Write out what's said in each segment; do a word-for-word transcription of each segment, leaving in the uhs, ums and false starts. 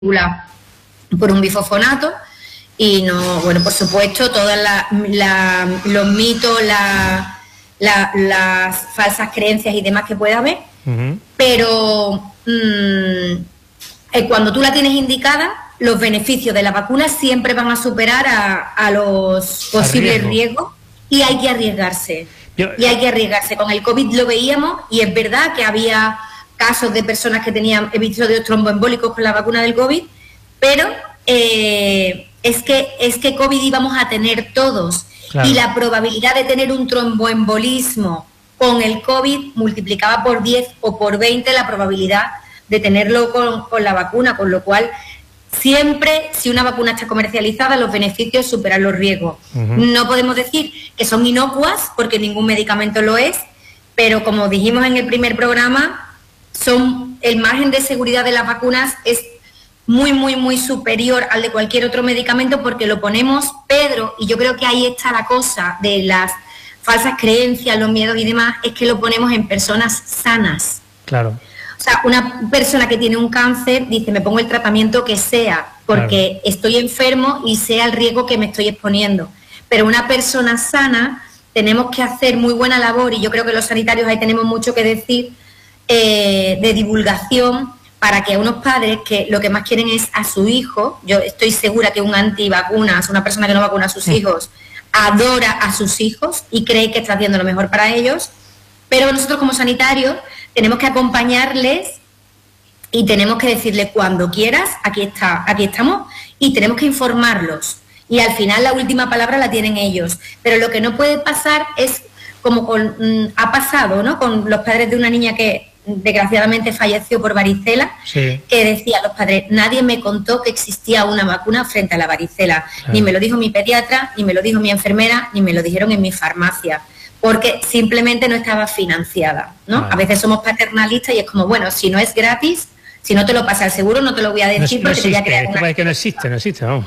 por un bifosfonato y no, bueno, por supuesto, todos la, la, los mitos, la, la, las falsas creencias y demás que pueda haber, uh-huh. pero mmm, eh, cuando tú la tienes indicada, los beneficios de la vacuna siempre van a superar a, a los posibles riesgos y hay que arriesgarse. Yo, y hay que arriesgarse. Con el COVID lo veíamos y es verdad que había casos de personas que tenían episodios tromboembólicos con la vacuna del COVID, pero eh, es que es que COVID íbamos a tener todos, claro. Y la probabilidad de tener un tromboembolismo con el COVID multiplicaba por diez o por veinte la probabilidad de tenerlo con, con la vacuna, con lo cual siempre, si una vacuna está comercializada, los beneficios superan los riesgos. Uh-huh. No podemos decir que son inocuas, porque ningún medicamento lo es, pero como dijimos en el primer programa, son el margen de seguridad de las vacunas es muy, muy, muy superior al de cualquier otro medicamento, porque lo ponemos, Pedro, y yo creo que ahí está la cosa de las falsas creencias, los miedos y demás, es que lo ponemos en personas sanas. Claro. O sea, una persona que tiene un cáncer dice, me pongo el tratamiento que sea, porque claro. estoy enfermo y sé el riesgo que me estoy exponiendo. Pero una persona sana, tenemos que hacer muy buena labor, y yo creo que los sanitarios ahí tenemos mucho que decir, eh, de divulgación, para que a unos padres que lo que más quieren es a su hijo, yo estoy segura que un antivacunas, una persona que no vacuna a sus sí. hijos, adora a sus hijos y cree que está haciendo lo mejor para ellos, pero nosotros como sanitarios tenemos que acompañarles y tenemos que decirles cuando quieras, aquí está, aquí estamos, y tenemos que informarlos. Y al final la última palabra la tienen ellos. Pero lo que no puede pasar es como con, mmm, ha pasado, ¿no? Con los padres de una niña que desgraciadamente falleció por varicela, sí. que decía los padres, nadie me contó que existía una vacuna frente a la varicela. Claro. Ni me lo dijo mi pediatra, ni me lo dijo mi enfermera, ni me lo dijeron en mi farmacia. Porque simplemente no estaba financiada, ¿no? Vale. A veces somos paternalistas y es como, bueno, si no es gratis, si no te lo pasa el seguro, no te lo voy a decir no, no porque existe, te voy a crear una... Es que no existe, no existe, vamos.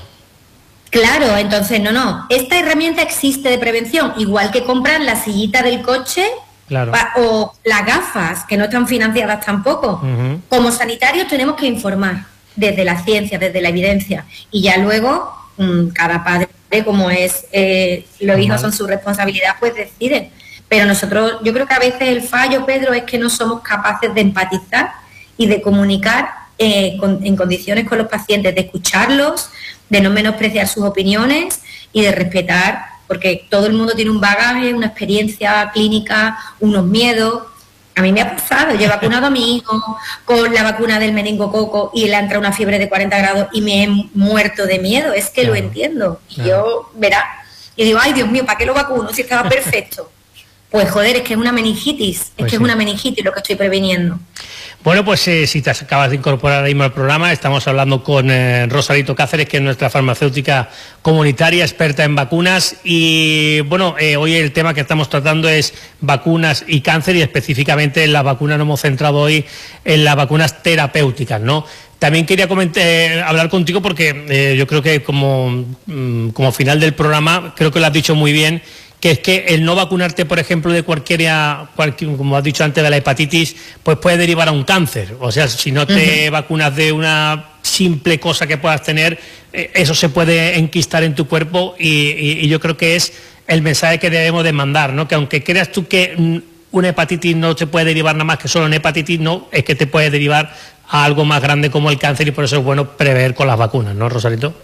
Claro, entonces, no, no. Esta herramienta existe de prevención, igual que compran la sillita del coche claro. o las gafas, que no están financiadas tampoco. Uh-huh. Como sanitarios tenemos que informar desde la ciencia, desde la evidencia, y ya luego mmm, cada padre, como es, eh, los hijos son su responsabilidad, pues deciden. Pero nosotros, yo creo que a veces el fallo, Pedro, es que no somos capaces de empatizar y de comunicar eh, con, en condiciones con los pacientes, de escucharlos, de no menospreciar sus opiniones y de respetar, porque todo el mundo tiene un bagaje, una experiencia clínica, unos miedos. A mí me ha pasado, yo he vacunado a mi hijo con la vacuna del meningococo y le ha entrado una fiebre de cuarenta grados y me he muerto de miedo, es que claro, lo entiendo. Y claro. yo, verá, y digo, ay Dios mío, ¿para qué lo vacuno si estaba perfecto? Pues joder, es que es una meningitis, es pues que sí. es una meningitis lo que estoy previniendo. Bueno, pues eh, si te acabas de incorporar ahora mismo al programa, estamos hablando con eh, Rosarito Cáceres, que es nuestra farmacéutica comunitaria, experta en vacunas, y bueno, eh, hoy el tema que estamos tratando es vacunas y cáncer, y específicamente en las vacunas nos hemos centrado hoy en las vacunas terapéuticas, ¿no? También quería comentar, eh, hablar contigo porque eh, yo creo que como, mm, como final del programa, creo que lo has dicho muy bien, que es que el no vacunarte, por ejemplo, de cualquiera, cualquier, como has dicho antes, de la hepatitis, pues puede derivar a un cáncer. O sea, si no te uh-huh. vacunas de una simple cosa que puedas tener, eh, eso se puede enquistar en tu cuerpo y, y, y yo creo que es el mensaje que debemos de mandar, ¿no? Que aunque creas tú que mm, una hepatitis no te puede derivar nada más que solo una hepatitis, no, es que te puede derivar a algo más grande como el cáncer, y por eso es bueno prever con las vacunas, ¿no, Rosarito?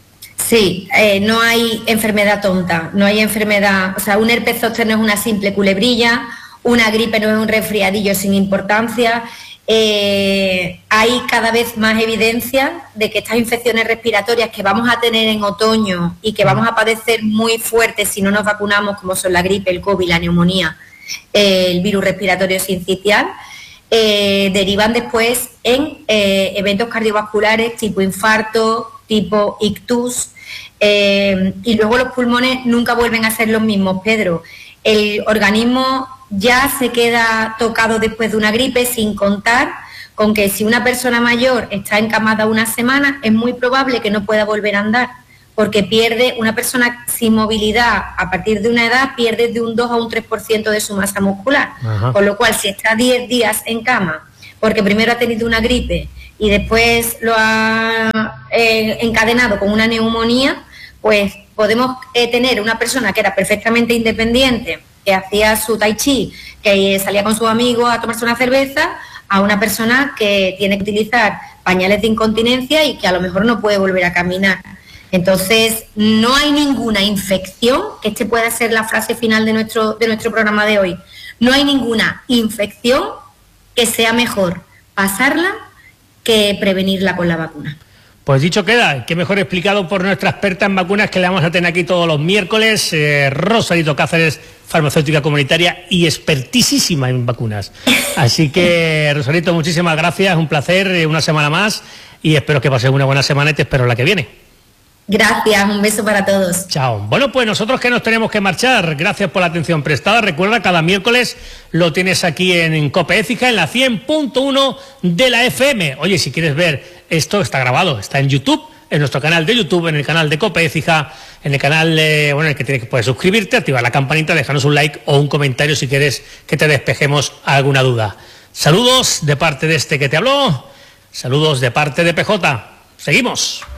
Sí, eh, no hay enfermedad tonta, no hay enfermedad, o sea, un herpes zóster no es una simple culebrilla, una gripe no es un resfriadillo sin importancia, eh, hay cada vez más evidencia de que estas infecciones respiratorias que vamos a tener en otoño y que vamos a padecer muy fuertes si no nos vacunamos, como son la gripe, el COVID, la neumonía, eh, el virus respiratorio sincitial, eh, derivan después en eh, eventos cardiovasculares tipo infarto, tipo ictus, eh, y luego los pulmones nunca vuelven a ser los mismos, Pedro. El organismo ya se queda tocado después de una gripe, sin contar con que si una persona mayor está encamada una semana, es muy probable que no pueda volver a andar, porque pierde, una persona sin movilidad a partir de una edad pierde de un dos a un tres por ciento de su masa muscular. Ajá. Con lo cual, si está diez días en cama, porque primero ha tenido una gripe y después lo ha eh, encadenado con una neumonía, pues podemos eh, tener una persona que era perfectamente independiente, que hacía su tai chi, que salía con sus amigos a tomarse una cerveza, a una persona que tiene que utilizar pañales de incontinencia y que a lo mejor no puede volver a caminar. Entonces, no hay ninguna infección, que este pueda ser la frase final de nuestro, de nuestro programa de hoy, no hay ninguna infección que sea mejor pasarla que prevenirla con la vacuna. Pues dicho queda, que mejor explicado por nuestra experta en vacunas, que la vamos a tener aquí todos los miércoles, eh, Rosarito Cáceres, farmacéutica comunitaria y expertísima en vacunas. Así que, Rosarito, muchísimas gracias, un placer, una semana más, y espero que pases una buena semana y te espero la que viene. Gracias, un beso para todos. Chao. Bueno, pues nosotros que nos tenemos que marchar, gracias por la atención prestada. Recuerda, cada miércoles lo tienes aquí en COPE Écija, en la cien punto uno de la F M. Oye, si quieres ver esto, está grabado, está en YouTube, en nuestro canal de YouTube, en el canal de COPE Écija, en el canal, eh, bueno, en el que tienes que poder suscribirte, activar la campanita, dejarnos un like o un comentario si quieres que te despejemos alguna duda. Saludos de parte de este que te habló, saludos de parte de P J. Seguimos.